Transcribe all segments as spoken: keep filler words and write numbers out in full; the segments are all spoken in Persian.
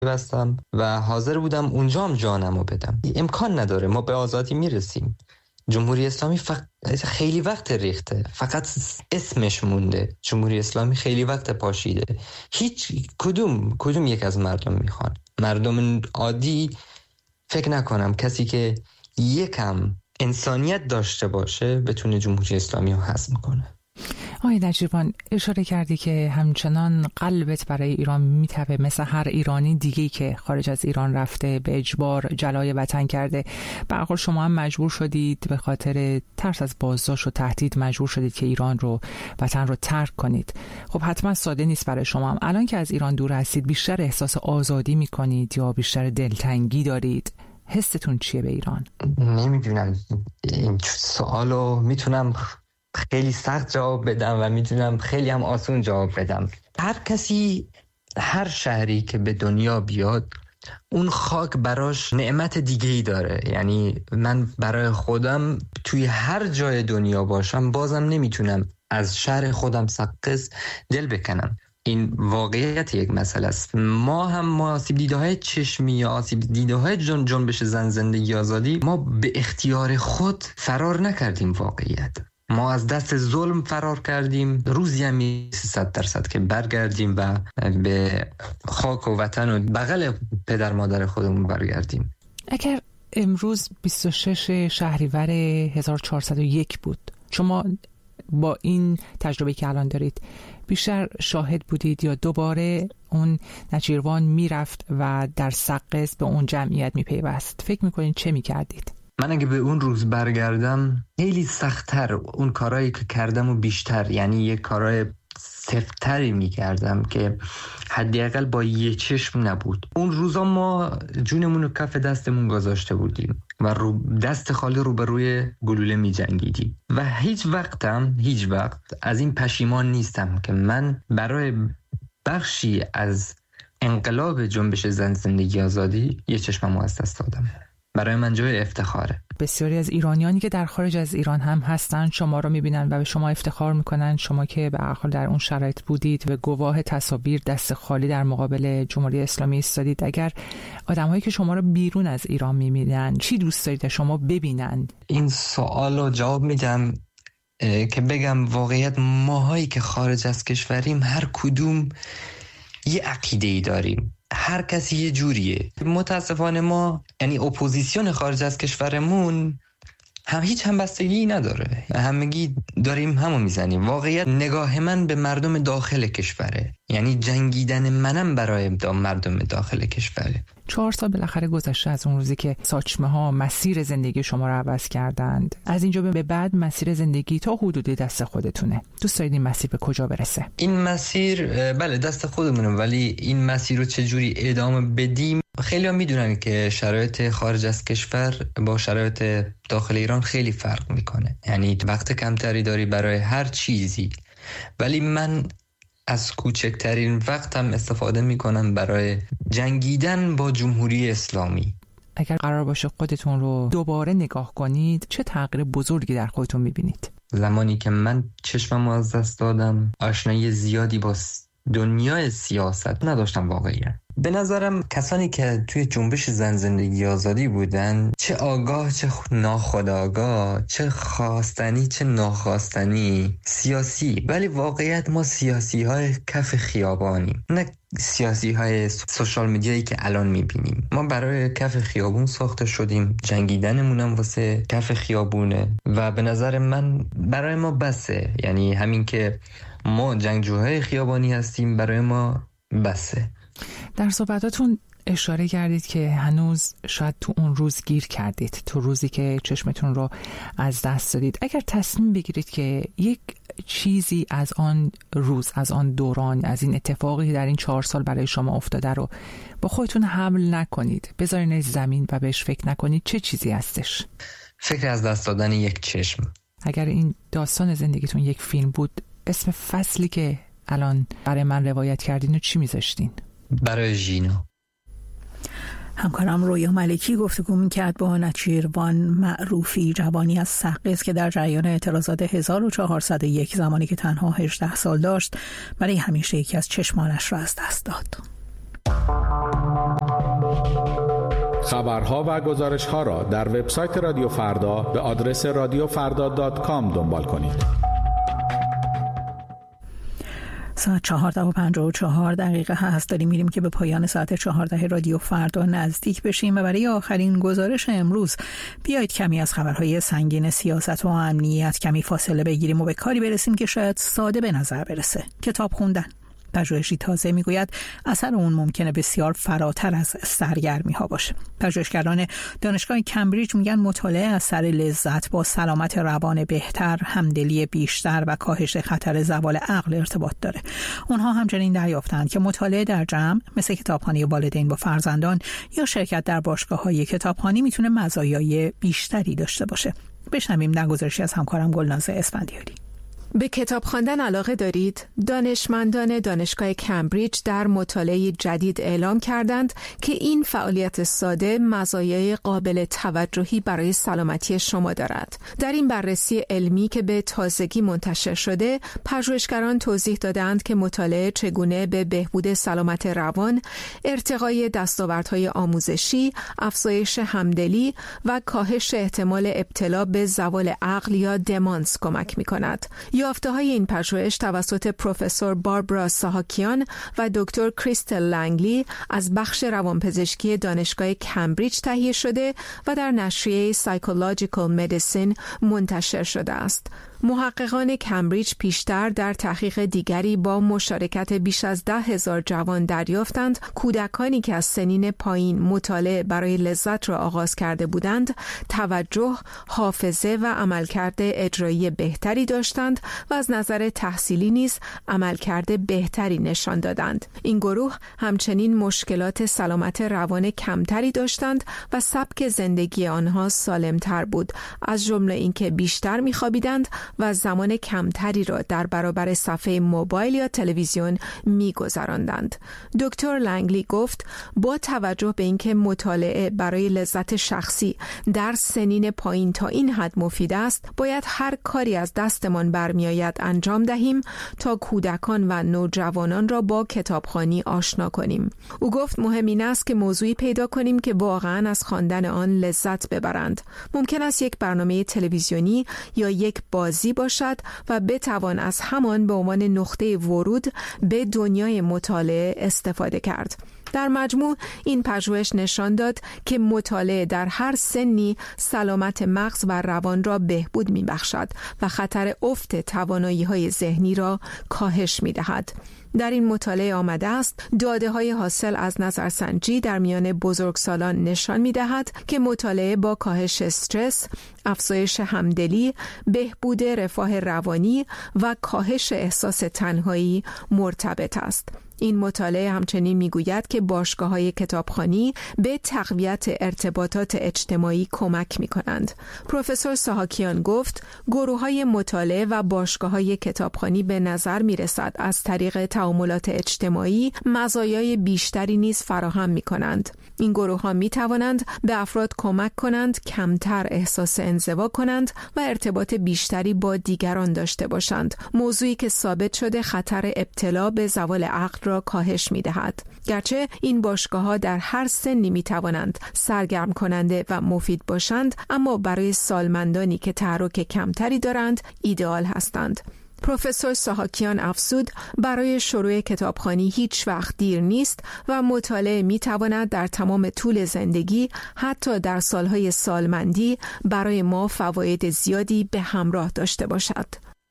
بستم و حاضر بودم اونجا هم جانمو بدم. امکان نداره ما به آزادی میرسیم. جمهوری اسلامی فق... خیلی وقت ریخته، فقط اسمش مونده. جمهوری اسلامی خیلی وقت پاشیده. هیچ کدوم کدوم یک از مردم میخوان. مردم عادی فکر نکنم کسی که یکم انسانیت داشته باشه بتونه جمهوری اسلامی رو حذف کنه. آقای نجیبان، اشاره کردی که همچنان قلبت برای ایران میتپه، مثل هر ایرانی دیگه‌ای که خارج از ایران رفته به اجبار جلای وطن کرده. به هر حال شما هم مجبور شدید به خاطر ترس از بازداشت و تهدید مجبور شدید که ایران رو، وطن رو ترک کنید. خب حتما ساده نیست برای شما هم. الان که از ایران دور هستید بیشتر احساس آزادی میکنید یا بیشتر دلتنگی دارید؟ حستون چیه به ایران؟ نمیدونم. این سوالو میتونم خیلی سخت جواب بدم و میتونم خیلی هم آسون جواب بدم. هر کسی، هر شهری که به دنیا بیاد اون خاک براش نعمت دیگه‌ای داره. یعنی من برای خودم توی هر جای دنیا باشم بازم نمیتونم از شهر خودم سقز دل بکنم. این واقعیت یک مسئله است. ما هم ما آسیب دیده های چشمی یا آسیب دیده های جن جنبش زن زندگی آزادی ما به اختیار خود فرار نکردیم. واقعیت ما از دست ظلم فرار کردیم. روزی هم صد درصد که برگردیم و به خاک و وطن و بغل پدر مادر خودمون برگردیم. اگر امروز بیست و شش شهریور هزار و چهارصد و یک بود، شما با این تجربه که الان دارید بیشتر شاهد بودید یا دوباره اون نجیروان میرفت و در سقز به اون جمعیت میپیوست؟ فکر میکنید چه میکردید؟ من اگه به اون روز برگردم خیلی سخت‌تر اون کارهایی که کردم و بیشتر، یعنی یک کارهای سفتری میکردم که حداقل با یه چشم نبود. اون روزا ما جونمون رو کف دستمون گذاشته بودیم و رو دست خالی رو به روی گلوله می جنگیدیم و هیچ وقتم هیچ وقت از این پشیمان نیستم که من برای بخشی از انقلاب جنبش زن زندگی آزادی یه چشممو از دست دادم. برای من جای افتخاره. بسیاری از ایرانیانی که در خارج از ایران هم هستن شما رو میبینن و به شما افتخار میکنن. شما که به هر حال در اون شرایط بودید و گواه تصاویر دست خالی در مقابل جمهوری اسلامی ایستادید، اگر آدمایی که شما رو بیرون از ایران میبینن چی دوست دارید شما ببینن؟ این سوالو جواب میدم که بگم واقعیت ماهایی که خارج از کشوریم هر کدوم یه عقیده‌ای داریم. هر کسی یه جوریه. متاسفانه ما یعنی اپوزیسیون خارج از کشورمون هم هیچ همبستگی نداره. همگی داریم همو میزنیم. واقعیت نگاه من به مردم داخل کشوره، یعنی جنگیدن منم برای مردم داخل کشوره. چهار سال بالاخره گذشته از اون روزی که ساچمه ها مسیر زندگی شما رو عوض کردند. از اینجا به بعد مسیر زندگی تا حدودی دست خودتونه. دوست دارید این مسیر به کجا برسه؟ این مسیر بله دست خودمونه، ولی این مسیر رو چجوری ادامه بدیم؟ خیلی ها میدونن که شرایط خارج از کشور با شرایط داخل ایران خیلی فرق میکنه. یعنی وقت کمتری داری برای هر چیزی، ولی من از کوچکترین وقتم استفاده میکنم برای جنگیدن با جمهوری اسلامی. اگر قرار باشه خودتون رو دوباره نگاه کنید چه تغییر بزرگی در خودتون میبینید؟ زمانی که من چشمم از دست دادم آشنایی زیادی با دنیای سیاست نداشتم. واقعیه به نظرم کسانی که توی جنبش زن زندگی آزادی بودن، چه آگاه چه ناخودآگاه، چه خواستنی چه ناخواستنی، سیاسی، ولی واقعیت ما سیاسی های کف خیابانیم، نه سیاسی های سوشال میدیایی که الان میبینیم. ما برای کف خیابون ساخته شدیم، جنگیدنمونم واسه کف خیابونه و به نظر من برای ما بسه. یعنی همین که ما جنگجوهای خیابانی هستیم برای ما بسه. در صحبتاتون اشاره کردید که هنوز شاید تو اون روز گیر کردید، تو روزی که چشمتون رو از دست دادید. اگر تصمیم بگیرید که یک چیزی از آن روز، از آن دوران، از این اتفاقی که در این چهار سال برای شما افتاده رو با خودتون حمل نکنید، بذارین زمین و بهش فکر نکنید، چه چیزی هستش؟ فکر از دست دادن یک چشم. اگر این داستان زندگیتون یک فیلم بود، اسم فصلی که الان برای من روایت کردین رو چی میذاشتین؟ برای ژینا. همکارم رویا ملکی گفتگو میکرد با نچیروان معروفی، جوانی از سقز که در جریان اعتراضات هزار و چهارصد و یک زمانی که تنها هجده سال داشت برای همیشه یکی از چشمانش را از دست داد. خبرها و گزارش‌ها را در وبسایت رادیو فردا به آدرس رادیو فردا دات کام دنبال کنید. ساعت چهارده و پنجاه و چهار دقیقه هست. داریم میریم که به پایان ساعت چهارده رادیو فردا نزدیک بشیم و برای آخرین گزارش امروز بیایید کمی از خبرهای سنگین سیاست و امنیت کمی فاصله بگیریم و به کاری برسیم که شاید ساده به نظر برسه: کتاب خوندن. پژوهشی تازه میگوید اثر اون ممکنه بسیار فراتر از سرگرمی ها باشه. پژوهشگران دانشگاه کمبریج میگن مطالعه اثر لذت با سلامت روان بهتر، همدلی بیشتر و کاهش خطر زوال عقل ارتباط داره. اونها همچنین دریافتند که مطالعه در جمع مثل کتابخوانی والدین با فرزندان یا شرکت در باشگاه‌های کتابخوانی میتونه مزایای بیشتری داشته باشه. بشنویم در گزارشی از همکارم گلناز اسفندیاری. به کتاب خواندن علاقه دارید؟ دانشمندان دانشگاه کمبریج در مطالعه جدید اعلام کردند که این فعالیت ساده مزایای قابل توجهی برای سلامتی شما دارد. در این بررسی علمی که به تازگی منتشر شده، پژوهشگران توضیح دادند که مطالعه چگونه به بهبود سلامت روان، ارتقای دستاوردهای آموزشی، افزایش همدلی و کاهش احتمال ابتلا به زوال عقل یا دمانس کمک می‌کند. یافته‌های این پژوهش توسط پروفسور باربارا ساهاکیان و دکتر کریستل لنگلی از بخش روانپزشکی دانشگاه کمبریج تهیه شده و در نشریه سایکولوژیکال مدیسین منتشر شده است. محققان کمبریج پیشتر در تحقیق دیگری با مشارکت بیش از ده هزار جوان دریافتند کودکانی که از سنین پایین مطالعه برای لذت را آغاز کرده بودند توجه، حافظه و عملکرد اجرایی بهتری داشتند و از نظر تحصیلی نیز عملکرد بهتری نشان دادند. این گروه همچنین مشکلات سلامت روان کمتری داشتند و سبک زندگی آنها سالمتر بود، از جمله اینکه بیشتر می‌خوابیدند و زمان کمتری را در برابر صفحه موبایل یا تلویزیون می‌گذراندند. دکتر لنگلی گفت با توجه به اینکه مطالعه برای لذت شخصی در سنین پایین تا این حد مفید است، باید هر کاری از دستمان برمیآید انجام دهیم تا کودکان و نوجوانان را با کتابخوانی آشنا کنیم. او گفت مهم این است که موضوعی پیدا کنیم که واقعاً از خواندن آن لذت ببرند. ممکن است یک برنامه تلویزیونی یا یک بازی باشد و بتوان از همان به عنوان نقطه ورود به دنیای مطالعه استفاده کرد. در مجموع این پژوهش نشان داد که مطالعه در هر سنی سلامت مغز و روان را بهبود می‌بخشد و خطر افت توانایی‌های ذهنی را کاهش می‌دهد. در این مطالعه آمده است داده‌های حاصل از نظرسنجی در میان بزرگسالان نشان می‌دهد که مطالعه با کاهش استرس، افزایش همدلی، بهبود رفاه روانی و کاهش احساس تنهایی مرتبط است. این مطالعه همچنین میگوید که باشگاه‌های کتابخوانی به تقویت ارتباطات اجتماعی کمک می‌کنند. پروفسور ساهاکیان گفت گروه‌های مطالعه و باشگاه‌های کتابخوانی به نظر می‌رسد از طریق تعاملات اجتماعی مزایای بیشتری نیز فراهم می‌کنند. این گروه‌ها می‌توانند به افراد کمک کنند کمتر احساس انزوا کنند و ارتباط بیشتری با دیگران داشته باشند، موضوعی که ثابت شده خطر ابتلا به زوال عقل را کاهش می‌دهد. گرچه این باشگاه‌ها در هر سنی می‌توانند سرگرم کننده و مفید باشند، اما برای سالمندانی که تحرک کمتری دارند ایدئال هستند. پروفسور ساهاکیان افزود برای شروع کتابخوانی هیچ وقت دیر نیست و مطالعه می‌تواند در تمام طول زندگی، حتی در سالهای سالمندی، برای ما فواید زیادی به همراه داشته باشد.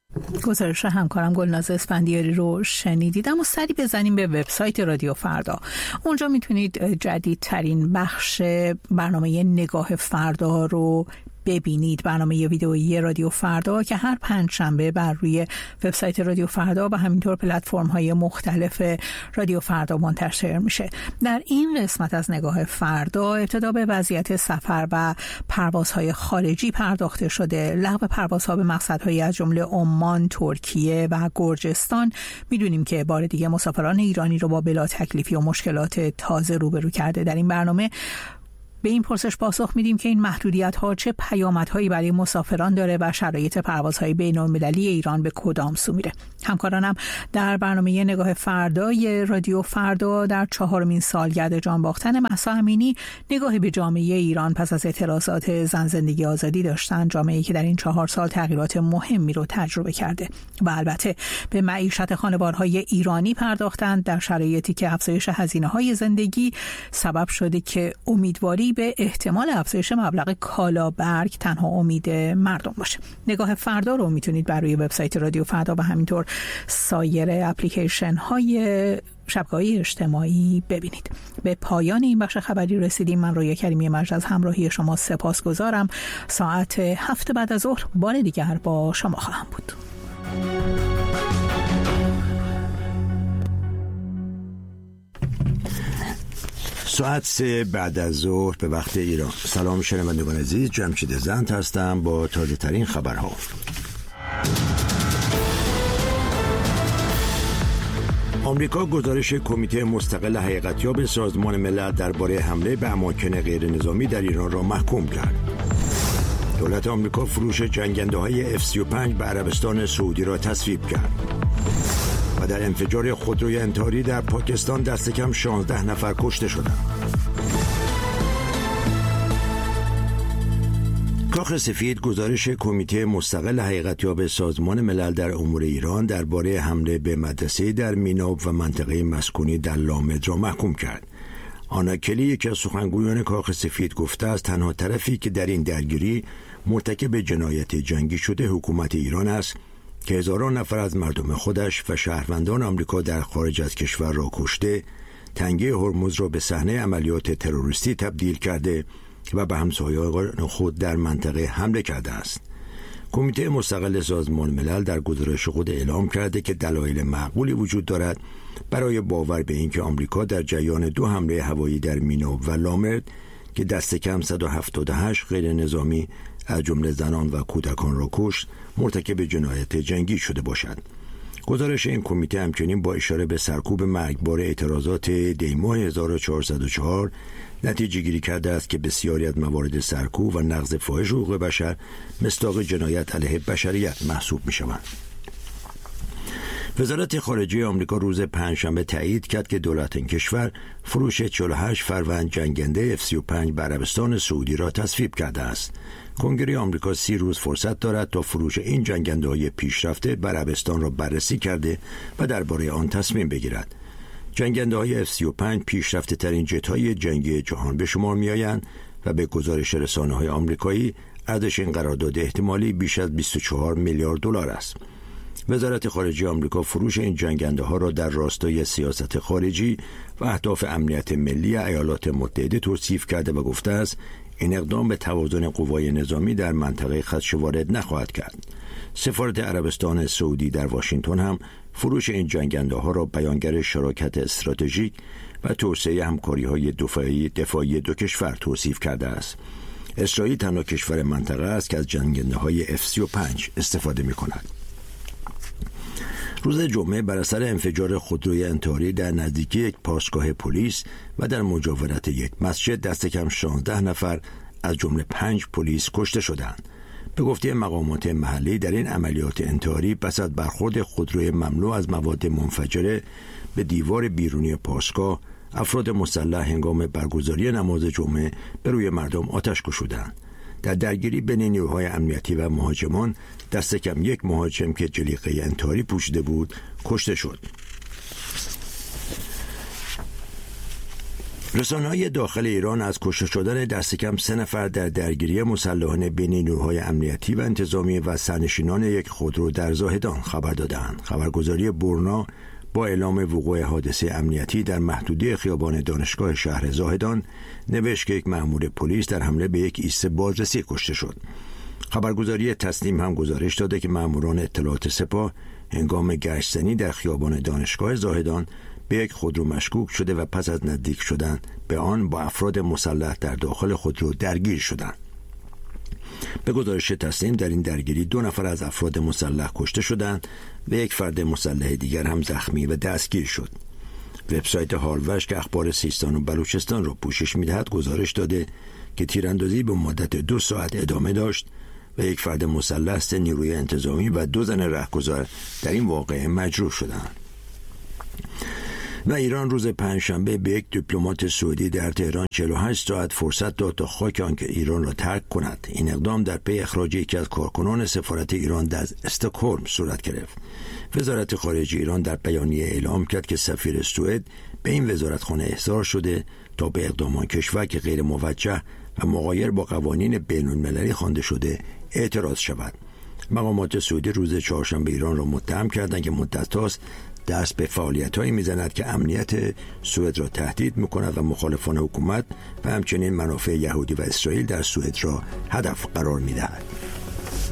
گزارش همکارم گلناز اسفندیاری رو شنیدید. اما سری بزنیم به وبسایت رادیو فردا. اونجا میتونید جدیدترین بخش برنامه نگاه فردا رو ببینید، برنامه ویدئویی رادیو فردا که هر پنج شنبه بر روی وبسایت رادیو فردا و همینطور پلتفرم‌های مختلف رادیو فردا منتشر میشه. در این قسمت از نگاه فردا ابتدا به وضعیت سفر و پروازهای خارجی پرداخته شده. لغو پروازها به مقصدهای از جمله عمان، ترکیه و گرجستان میدونیم که بار دیگه مسافران ایرانی رو با بلا تکلیفی و مشکلات تازه روبرو کرده. در این برنامه به این پرسش پاسخ میدیم که این محدودیت‌ها چه پیامدهایی برای مسافران داره و شرایط پروازهای بین‌المللی ایران به کدام سو میره. همکارانم در برنامه نگاه فردای رادیو فردا در چهارمین سالگرد جانباختن مهسا امینی نگاه به جامعه ایران پس از اعتراضات زن زندگی آزادی داشتن، جامعه‌ای که در این چهار سال تغییرات مهمی رو تجربه کرده و البته به معیشت خانوارهای ایرانی پرداختند در شرایطی که افزایش هزینه‌های زندگی سبب شده که امیدواری به احتمال افزایش مبلغ کالابرگ تنها امید مردم باشه. نگاه فردا رو میتونید بر روی وبسایت رادیو فردا و همینطور سایر اپلیکیشن های شبکه‌های اجتماعی ببینید. به پایان این بخش خبری رسیدیم. من رویا کریمی مجد از همراهی شما سپاسگزارم. ساعت هفت بعد از ظهر بار دیگر با شما خواهم بود. ساعت سه بعد از ظهر به وقت ایران. سلام شنوندگان عزیز، جمشید زند هستم با تازه ترین خبرها. آمریکا گزارش کمیته مستقل حقیقتیاب سازمان ملل درباره حمله به اماکن غیر نظامی در ایران را محکوم کرد. دولت آمریکا فروش جنگنده‌های اف سی و پنج به عربستان سعودی را تصویب کرد. و در انفجار خودروی انتحاری در پاکستان دست کم شانزده نفر کشته شدند. کاخ سفید گزارش کمیته مستقل حقیقتیاب سازمان ملل در امور ایران درباره حمله به مدرسه در میناب و منطقه مسکونی در لامد را محکوم کرد. آنا کلی، یکی از سخنگویان کاخ سفید، گفته است تنها طرفی که در این درگیری مرتکب جنایت جنگی شده حکومت ایران است که هزاران نفر از مردم خودش و شهروندان آمریکا در خارج از کشور را کشته، تنگه هرمز را به صحنه عملیات تروریستی تبدیل کرده و به همسایه‌ان خود در منطقه حمله کرده است. کمیته مستقل سازمان ملل در گزارش خود اعلام کرده که دلایل معقولی وجود دارد برای باور به اینکه آمریکا در جریان دو حمله هوایی در میناب و لامرد که دست کم صد و هفتاد و هشت غیر نظامی از جمله زنان و کودکان را کشت، مرتکب جنایت جنگی شده باشد. گزارش این کمیته همچنین با اشاره به سرکوب مرگبار اعتراضات دی‌ماه هزار و چهارصد و چهار نتیجه گیری کرده است که بسیاری از موارد سرکوب و نقض فاحش حقوق بشر مصداق جنایت علیه بشریت محسوب می شوند. وزارت خارجه آمریکا روز پنجشنبه تایید کرد که دولت این کشور فروش چهل و هشت فروند جنگنده اف سی و پنج به عربستان سعودی را تصویب کرده است. کنگره آمریکا سی روز فرصت دارد تا فروش این جنگنده‌های پیشرفته به عربستان را بررسی کرده و درباره آن تصمیم بگیرد. جنگنده‌های اف سی و پنج پیشرفته ترین جت‌های جنگی جهان به شمار می‌آیند و به گزارش رسانه‌های آمریکایی ارزش این قرارداد احتمالی بیش از بیست و چهار میلیارد دلار است. وزارت خارجه آمریکا فروش این جنگنده‌ها را در راستای سیاست خارجی و اهداف امنیت ملی ایالات متحده توصیف کرده و گفته است این اقدام به توازن قوای نظامی در منطقه خدشه وارد نخواهد کرد. سفارت عربستان سعودی در واشنگتن هم فروش این جنگنده‌ها را بیانگر شراکت استراتژیک و توسعه همکاری‌های دفاعی دفاعی دو کشور توصیف کرده است. اسرائیل تنها کشور منطقه است که از جنگنده‌های اف سی و پنج استفاده می‌کند. روز جمعه بر اثر انفجار خودروی انتحاری در نزدیکی یک پاسگاه پلیس و در مجاورت یک مسجد دست کم شانزده نفر از جمله پنج پلیس کشته شدند. به گفته مقامات محلی در این عملیات انتحاری پس از برخورد خودروی مملو از مواد منفجره به دیوار بیرونی پاسگاه، افراد مسلح هنگام برگزاری نماز جمعه به روی مردم آتش گشودند. در درگیری بین نیروهای امنیتی و مهاجمان دست کم یک مهاجم که جلیقه انتحاری پوشیده بود کشته شد. رسانه‌های داخل ایران از کشته شدن دست کم سه نفر در درگیری مسلحانه بین نیروهای امنیتی و انتظامی و سرنشینان یک خودرو در زاهدان خبر دادند. خبرگزاری برنا با اعلام وقوع حادثه امنیتی در محدوده خیابان دانشگاه شهر زاهدان نوشت که یک مأمور پلیس در حمله به یک ایست بازرسی کشته شد. خبرگزاری تسنیم هم گزارش داده که مأموران اطلاعات سپاه هنگام گشتزنی در خیابان دانشگاه زاهدان به یک خودرو مشکوک شده و پس از نزدیک شدن به آن با افراد مسلح در داخل خودرو درگیر شدند. به گزارش تسنیم در این درگیری دو نفر از افراد مسلح کشته شدند و یک فرد مسلح دیگر هم زخمی و دستگیر شد. وبسایت هاروش که اخبار سیستان و بلوچستان را پوشش می‌دهد گزارش داده که تیراندازی به مدت دو ساعت ادامه داشت و یک فرد مسلح نیروی انتظامی و دو زن رهگذار در این واقعه مجروح شدند. و ایران روز پنجشنبه به یک دیپلمات سعودی در تهران چهل و هشت ساعت فرصت داد تا خاک آنکه ایران را ترک کند. این اقدام در پی اخراج یکی از کارکنان سفارت ایران در استکهلم صورت گرفت. وزارت خارجه ایران در بیانیه اعلام کرد که سفیر سوئد به این وزارتخانه احضار شده تا به اقدامان کشور که غیر موجه و مغایر با قوانین بین‌المللی خوانده شده اعتراض شود. مقامات سعودی روز چهارشنبه ایران را متهم کردند که مدت هاست دست به فعالیت‌هایی می‌زند که امنیت سوئد را تهدید می‌کند و مخالفان حکومت و همچنین منافع یهودی و اسرائیل در سوئد را هدف قرار می‌دهد.